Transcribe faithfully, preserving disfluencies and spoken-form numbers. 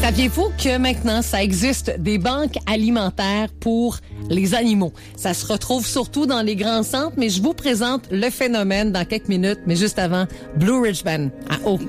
Saviez-vous que maintenant, ça existe des banques alimentaires pour les animaux? Ça se retrouve surtout dans les grands centres, mais je vous présente le phénomène dans quelques minutes, mais juste avant, Blue Ridge Band à Eau.